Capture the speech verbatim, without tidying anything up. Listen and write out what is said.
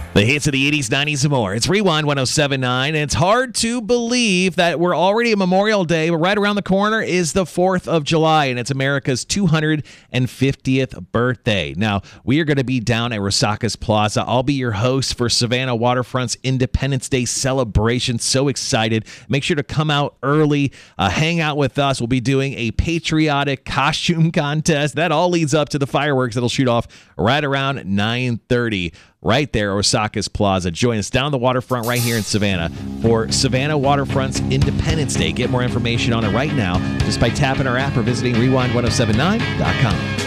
The hits of the eighties, nineties, and more. It's Rewind one oh seven point nine, and it's hard to believe that we're already at Memorial Day, but right around the corner is the fourth of July, and it's America's two hundred fiftieth birthday. Now, we are going to be down at Resaca's Plaza. I'll be your host for Savannah Waterfront's Independence Day celebration. So excited. Make sure to come out early, uh, hang out with us. We'll be doing a patriotic costume contest. That all leads up to the fireworks that'll shoot off right around nine thirty. Right there, Resaca's Plaza. Join us down the waterfront right here in Savannah for Savannah Waterfront's Independence Day. Get more information on it right now just by tapping our app or visiting rewind ten seventy-nine dot com.